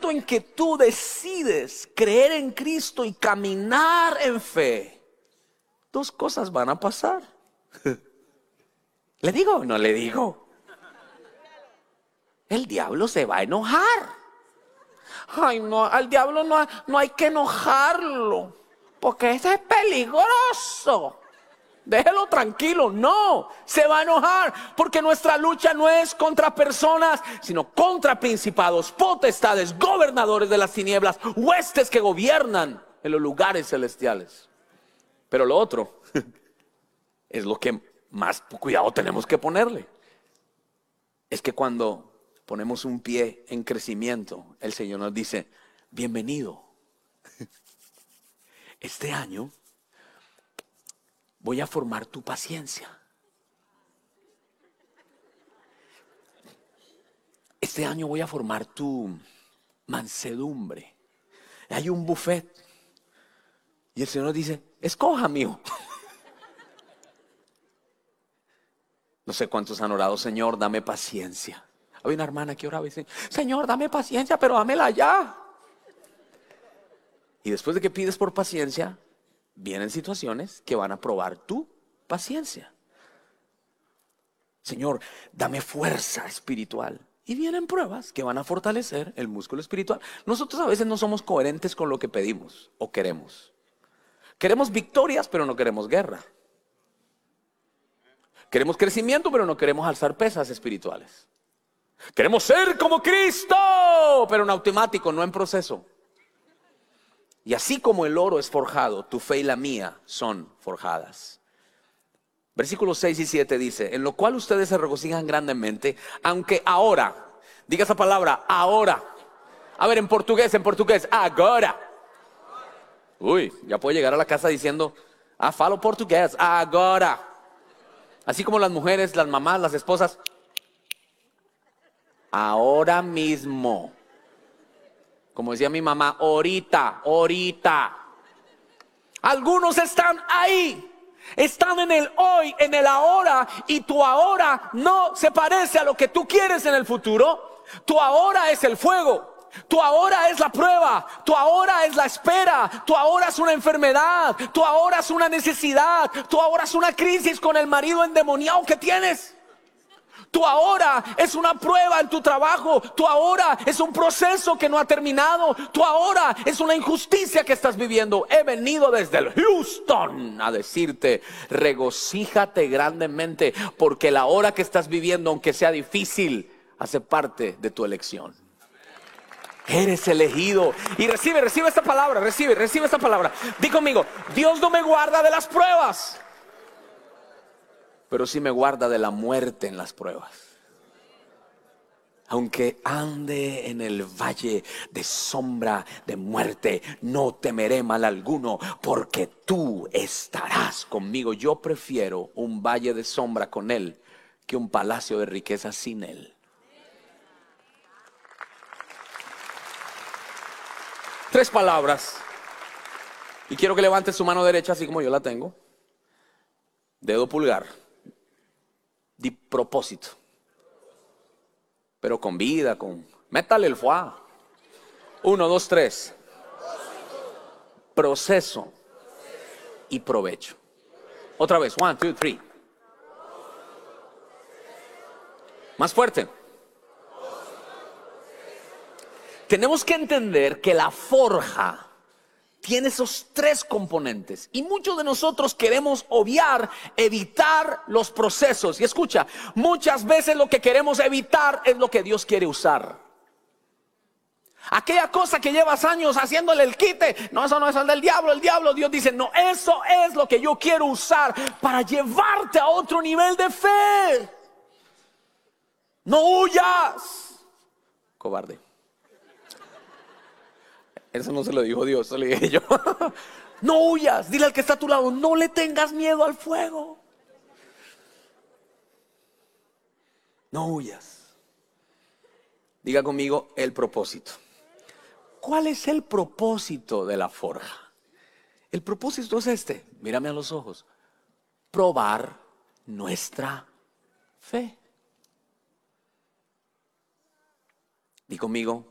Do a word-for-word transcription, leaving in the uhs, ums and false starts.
momento en que tú decides creer en Cristo y caminar en fe, dos cosas van a pasar. ¿Le digo o no le digo? El diablo se va a enojar. Ay, no, al diablo no, no hay que enojarlo, porque ese es peligroso. Déjelo tranquilo. No, se va a enojar, porque nuestra lucha no es contra personas, sino contra principados, potestades, gobernadores de las tinieblas, huestes que gobiernan en los lugares celestiales. Pero lo otro es lo que más cuidado tenemos que ponerle. Es que cuando ponemos un pie en crecimiento, el Señor nos dice: bienvenido. Este año voy a formar tu paciencia. Este año voy a formar tu mansedumbre. Hay un buffet y el Señor nos dice: escoja, mío. No sé cuántos han orado: Señor, dame paciencia. Había una hermana que oraba y decía: Señor, dame paciencia, pero dámela ya. Y después de que pides por paciencia, vienen situaciones que van a probar tu paciencia. Señor, dame fuerza espiritual. Y vienen pruebas que van a fortalecer el músculo espiritual. Nosotros a veces no somos coherentes con lo que pedimos o queremos. Queremos victorias, pero no queremos guerra. Queremos crecimiento, pero no queremos alzar pesas espirituales. Queremos ser como Cristo, pero en automático, no en proceso. Y así como el oro es forjado, tu fe y la mía son forjadas. Versículos seis y siete dice: en lo cual ustedes se regocijan grandemente, aunque ahora, diga esa palabra, ahora. A ver, en portugués, en portugués, agora. Uy, ya puedo llegar a la casa diciendo: ah, falo portugués, agora. Así como las mujeres, las mamás, las esposas: ahora mismo. Como decía mi mamá: ahorita, ahorita. Algunos están ahí, están en el hoy, en el ahora, y tu ahora no se parece a lo que tú quieres en el futuro. Tu ahora es el fuego, tu ahora es la prueba, tu ahora es la espera, tu ahora es una enfermedad, tu ahora es una necesidad, tu ahora es una crisis con el marido endemoniado que tienes. Tu ahora es una prueba en tu trabajo. Tu ahora es un proceso que no ha terminado. Tu ahora es una injusticia que estás viviendo. He venido desde el Houston a decirte: regocíjate grandemente, porque la hora que estás viviendo, aunque sea difícil, hace parte de tu elección. Eres elegido. Y recibe, recibe esta palabra, recibe, recibe esta palabra. Di conmigo: Dios no me guarda de las pruebas, pero sí me guarda de la muerte en las pruebas. Aunque ande en el valle de sombra de muerte, no temeré mal alguno, porque tú estarás conmigo. Yo prefiero un valle de sombra con Él que un palacio de riqueza sin Él. Tres palabras. Y quiero que levante su mano derecha así como yo la tengo. Dedo pulgar. Di propósito. Pero con vida, con... métale el foie. Uno, dos, tres. Proceso y provecho. Otra vez. One, two, three. Más fuerte. Tenemos que entender que la forja tiene esos tres componentes, y muchos de nosotros queremos obviar, evitar los procesos. Y escucha, muchas veces lo que queremos evitar es lo que Dios quiere usar. Aquella cosa que llevas años haciéndole el quite: no, eso no es el del diablo, el diablo. Dios dice: no, eso es lo que yo quiero usar para llevarte a otro nivel de fe. No huyas, cobarde. Eso no se lo dijo Dios, se lo dije yo. No huyas. Dile al que está a tu lado: no le tengas miedo al fuego. No huyas. Diga conmigo: el propósito. ¿Cuál es el propósito de la forja? El propósito es este. Mírame a los ojos. Probar nuestra fe. Di conmigo: